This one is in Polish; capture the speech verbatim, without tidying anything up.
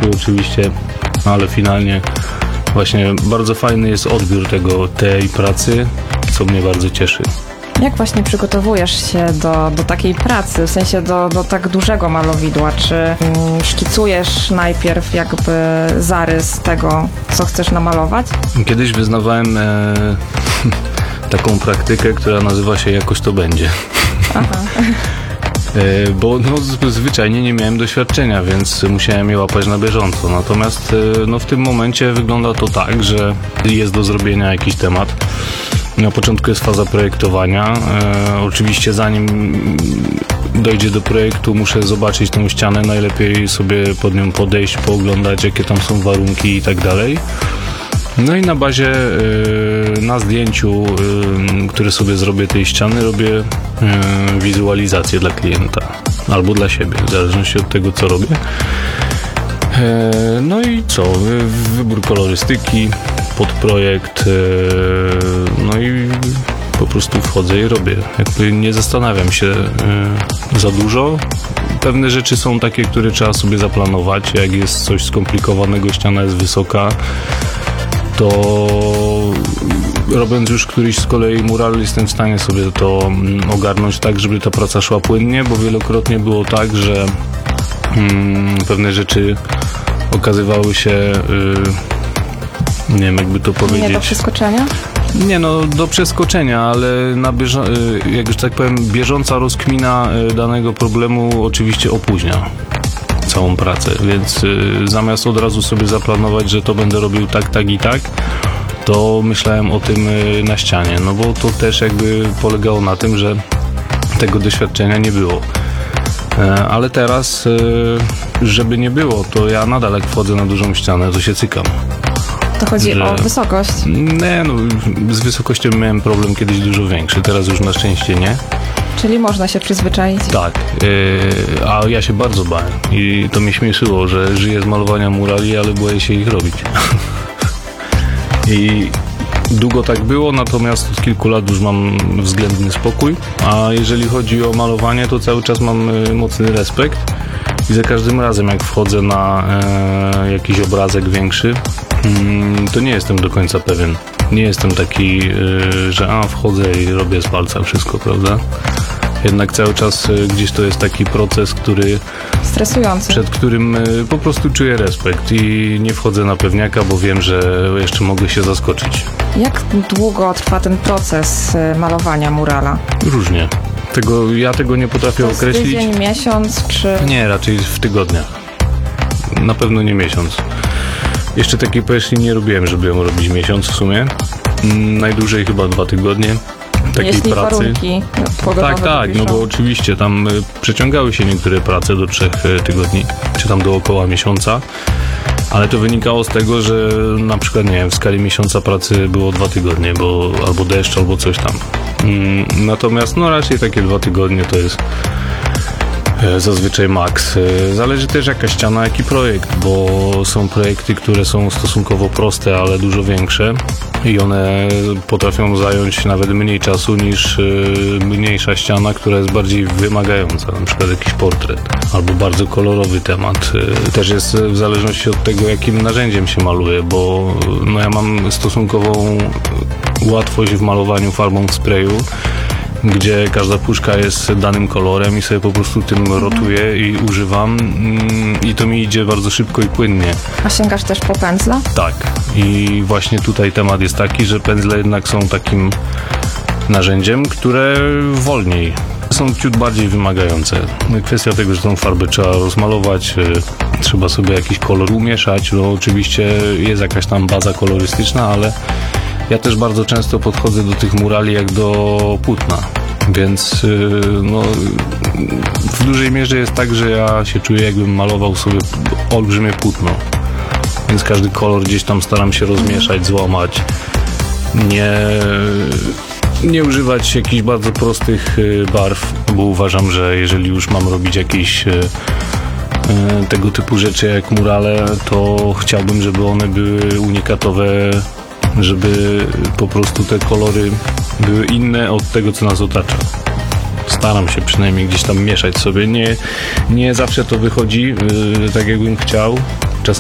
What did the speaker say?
oczywiście, ale finalnie właśnie bardzo fajny jest odbiór tego, tej pracy, co mnie bardzo cieszy. Jak właśnie przygotowujesz się do, do takiej pracy, w sensie do, do tak dużego malowidła? Czy mm, szkicujesz najpierw jakby zarys tego, co chcesz namalować? Kiedyś wyznawałem e, taką praktykę, która nazywa się Jakoś to będzie. Aha. E, bo no, zwyczajnie nie miałem doświadczenia, więc musiałem je łapać na bieżąco. Natomiast e, no, w tym momencie wygląda to tak, że jest do zrobienia jakiś temat. Na początku jest faza projektowania. E, oczywiście zanim dojdzie do projektu, muszę zobaczyć tą ścianę, najlepiej sobie pod nią podejść, pooglądać, jakie tam są warunki i tak dalej. No i na bazie, e, na zdjęciu, e, które sobie zrobię tej ściany, robię e, wizualizację dla klienta albo dla siebie, w zależności od tego, co robię. E, no i co? Wybór kolorystyki, podprojekt, no i po prostu wchodzę i robię. Jakby nie zastanawiam się za dużo. Pewne rzeczy są takie, które trzeba sobie zaplanować. Jak jest coś skomplikowanego, ściana jest wysoka, to robiąc już któryś z kolei mural, jestem w stanie sobie to ogarnąć tak, żeby ta praca szła płynnie, bo wielokrotnie było tak, że hmm, pewne rzeczy okazywały się nie wiem, jakby to powiedzieć. Nie do przeskoczenia? Nie, no do przeskoczenia, ale na bieżo- jak już tak powiem, bieżąca rozkmina danego problemu oczywiście opóźnia całą pracę, więc zamiast od razu sobie zaplanować, że to będę robił tak, tak i tak, to myślałem o tym na ścianie, no bo to też jakby polegało na tym, że tego doświadczenia nie było. Ale teraz, żeby nie było, to ja nadal jak wchodzę na dużą ścianę, to się cykam. To chodzi że... o wysokość? Nie, no z wysokością miałem problem kiedyś dużo większy, teraz już na szczęście nie. Czyli można się przyzwyczaić? Tak, yy, a ja się bardzo bałem i to mnie śmieszyło, że żyję z malowania murali, ale boję się ich robić. I długo tak było, natomiast od kilku lat już mam względny spokój, a jeżeli chodzi o malowanie, to cały czas mam mocny respekt i za każdym razem jak wchodzę na e, jakiś obrazek większy, mm, to nie jestem do końca pewien. Nie jestem taki, e, że a wchodzę i robię z palca wszystko, prawda? Jednak cały czas e, gdzieś to jest taki proces, który stresujący, przed którym e, po prostu czuję respekt i nie wchodzę na pewniaka, bo wiem, że jeszcze mogę się zaskoczyć. Jak długo trwa ten proces malowania murala? Różnie. Tego, ja tego nie potrafię to jest określić. Tydzień, miesiąc, czy... Nie, raczej w tygodniach. Na pewno nie miesiąc. Jeszcze takiej powierzchni nie robiłem, żeby ją robić miesiąc w sumie. Najdłużej chyba dwa tygodnie takiej Jeśli pracy. warunki pogodowe Tak, tak, no bo oczywiście tam przeciągały się niektóre prace do trzech tygodni, czy tam dookoła miesiąca. Ale to wynikało z tego, że na przykład, nie wiem, w skali miesiąca pracy było dwa tygodnie, bo albo deszcz, albo coś tam. Natomiast no raczej takie dwa tygodnie to jest zazwyczaj maks. Zależy też jaka ściana, jaki projekt, bo są projekty, które są stosunkowo proste, ale dużo większe i one potrafią zająć nawet mniej czasu niż mniejsza ściana, która jest bardziej wymagająca, na przykład jakiś portret albo bardzo kolorowy temat. Też jest w zależności od tego, jakim narzędziem się maluje, bo no ja mam stosunkową łatwość w malowaniu farbą w sprayu, gdzie każda puszka jest danym kolorem i sobie po prostu tym rotuję i używam i to mi idzie bardzo szybko i płynnie. A sięgasz też po pędzla? Tak. I właśnie tutaj temat jest taki, że pędzle jednak są takim narzędziem, które wolniej są ciut bardziej wymagające. Kwestia tego, że tą farbę trzeba rozmalować, trzeba sobie jakiś kolor umieszać, no oczywiście jest jakaś tam baza kolorystyczna, ale ja też bardzo często podchodzę do tych murali jak do płótna, więc no, w dużej mierze jest tak, że ja się czuję, jakbym malował sobie olbrzymie płótno, więc każdy kolor gdzieś tam staram się rozmieszać, złamać, nie, nie używać jakichś bardzo prostych barw, bo uważam, że jeżeli już mam robić jakieś tego typu rzeczy jak murale, to chciałbym, żeby one były unikatowe, żeby po prostu te kolory były inne od tego, co nas otacza. Staram się przynajmniej gdzieś tam mieszać sobie. Nie, nie zawsze to wychodzi yy, tak, jakbym chciał,